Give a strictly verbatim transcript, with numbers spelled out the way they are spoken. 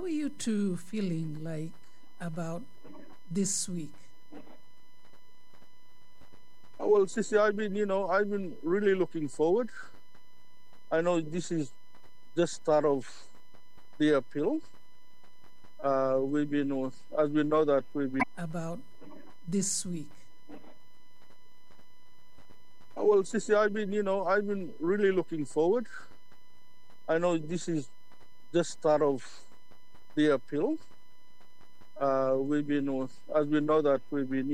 How are you two feeling like about this week? Uh, Well, Sissy, I've been, you know, I've been really looking forward. I know this is just start of the appeal. Uh, we've been, uh, as we know that we've been. About this week? Uh, Well, Sissy, I've been, you know, I've been really looking forward. I know this is just start of the appeal. Uh, we've been, uh, as we know that we've been.